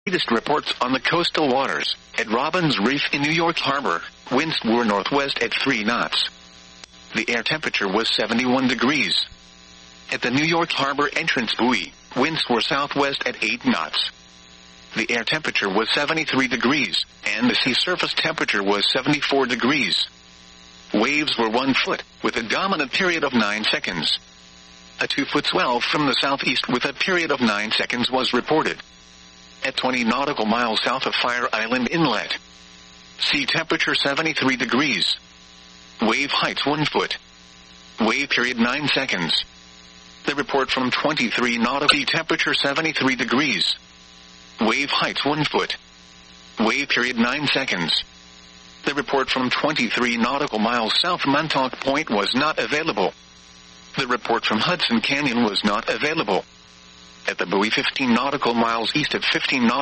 Latest reports on the coastal waters. At Robbins Reef in New York Harbor, winds were northwest at 3 knots. The air temperature was 71 degrees. At the New York Harbor entrance buoy, winds were southwest at 8 knots. The air temperature was 73 degrees, and the sea surface temperature was 74 degrees. Waves were 1 foot, with a dominant period of 9 seconds. A 2-foot swell from the southeast with a period of 9 seconds was reported. At 20 nautical miles south of Fire Island Inlet. Sea temperature 73 degrees. Wave heights 1 foot. Wave period 9 seconds. The report from 23 nautical sea temperature 73 degrees. Wave heights 1 foot. Wave period 9 seconds. The report from 23 nautical miles south Montauk Point was not available. The report from Hudson Canyon was not available. At the buoy 15 nautical miles east of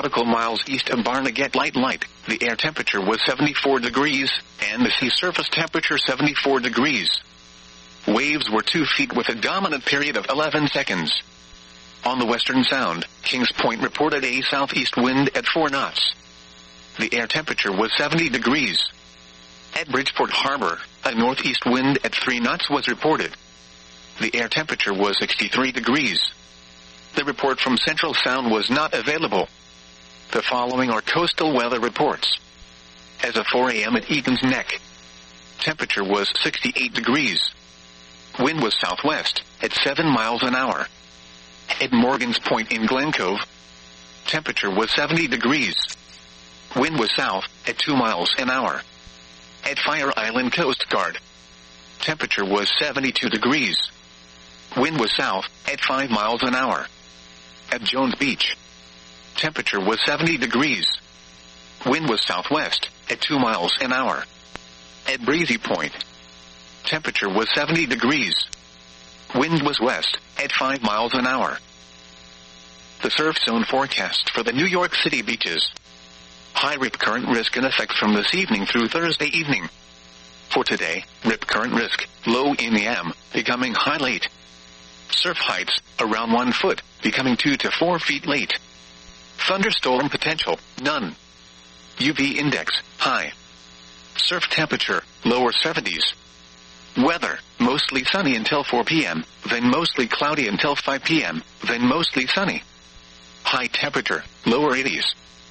Barnegat Light, the air temperature was 74 degrees, and the sea surface temperature 74 degrees. Waves were 2 feet with a dominant period of 11 seconds. On the Western Sound, Kings Point reported a southeast wind at 4 knots. The air temperature was 70 degrees. At Bridgeport Harbor, a northeast wind at 3 knots was reported. The air temperature was 63 degrees. The report from Central Sound was not available. The following are coastal weather reports. As of 4 a.m. at Egan's Neck, temperature was 68 degrees. Wind was southwest, at 7 miles an hour. At Morgan's Point in Glen Cove, temperature was 70 degrees. Wind was south, at 2 miles an hour. At Fire Island Coast Guard, temperature was 72 degrees. Wind was south, at 5 miles an hour. At Jones Beach, temperature was 70 degrees. Wind was southwest, at 2 miles an hour. At Breezy Point, temperature was 70 degrees. Wind was west, at 5 miles an hour. The surf zone forecast for the New York City beaches. High rip current risk in effect from this evening through Thursday evening. For today, rip current risk, low in the AM, becoming high late. Surf heights, around 1 foot, becoming 2 to 4 feet late. Thunderstorm potential, none. UV index, high. Surf temperature, lower 70s. Weather, mostly sunny until 4 p.m., then mostly cloudy until 5 p.m., then mostly sunny. High temperature, lower 80s.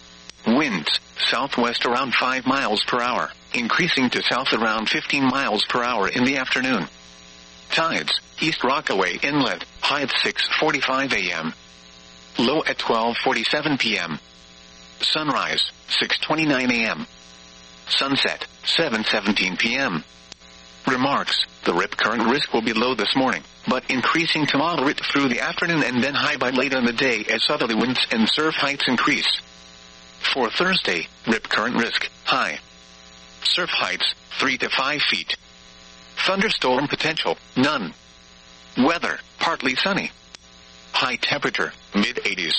Winds, southwest around 5 miles per hour, increasing to south around 15 miles per hour in the afternoon. Tides, East Rockaway Inlet, high at 6:45 a.m. Low at 12:47 p.m. Sunrise, 6:29 a.m. Sunset, 7:17 p.m. Remarks, the rip current risk will be low this morning, but increasing to moderate through the afternoon and then high by later in the day as southerly winds and surf heights increase. For Thursday, rip current risk, high. Surf heights, 3 to 5 feet. Thunderstorm potential, none. Weather, partly sunny. High temperature, mid-80s.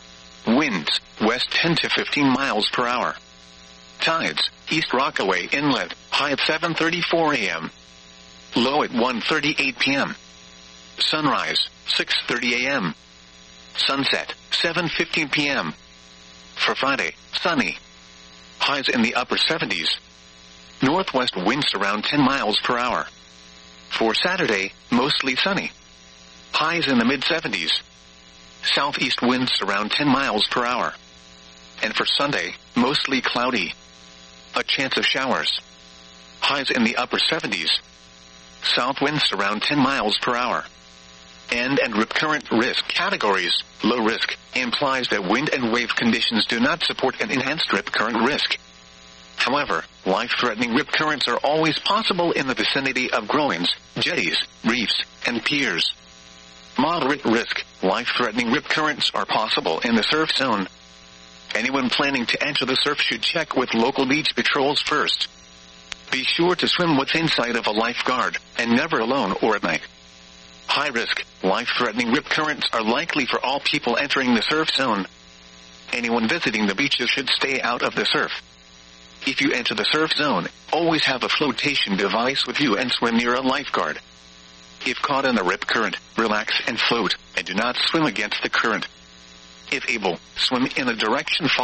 Winds, west 10 to 15 miles per hour. Tides, East Rockaway Inlet, high at 7:34 a.m. Low at 1:38 p.m. Sunrise, 6:30 a.m. Sunset, 7:15 p.m. For Friday, sunny. Highs in the upper 70s. Northwest winds around 10 miles per hour. For Saturday, mostly sunny. Highs in the mid-70s. Southeast winds around 10 miles per hour. And for Sunday, mostly cloudy. A chance of showers. Highs in the upper 70s. South winds around 10 miles per hour. And rip current risk categories, low risk, implies that wind and wave conditions do not support an enhanced rip current risk. However, life-threatening rip currents are always possible in the vicinity of groins, jetties, reefs, and piers. Moderate risk, life-threatening rip currents are possible in the surf zone. Anyone planning to enter the surf should check with local beach patrols first. Be sure to swim within sight of a lifeguard, and never alone or at night. High risk, life-threatening rip currents are likely for all people entering the surf zone. Anyone visiting the beaches should stay out of the surf. If you enter the surf zone, always have a flotation device with you and swim near a lifeguard. If caught in the rip current, relax and float, and do not swim against the current. If able, swim in a direction